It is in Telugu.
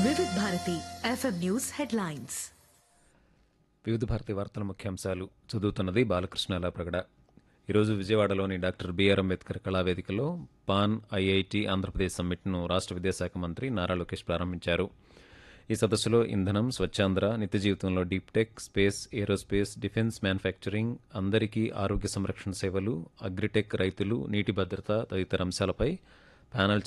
వివిధ భారతి ఎఫ్ఎం న్యూస్ హెడ్లైన్స్. వివిధ భారతి వార్తల ముఖ్యాంశాలు చదువుతున్నది బాలకృష్ణ ప్రగడ. ఈరోజు విజయవాడలోని doctor BR Ambedkar కళావేదికలో pan IIT Andhra Pradesh సమ్మిట్ను రాష్ట్ర విద్యాశాఖ మంత్రి నారా లోకేష్ ప్రారంభించారు. ఈ సదస్సులో ఇంధనం, స్వచ్ఛాంధ్ర, నిత్య జీవితంలో deep tech, space, aerospace, defence, manufacturing, అందరికీ ఆరోగ్య సంరక్షణ సేవలు, అగ్రిటెక్, రైతులు, నీటి భద్రత తదితర అంశాలపై ప్యానెల్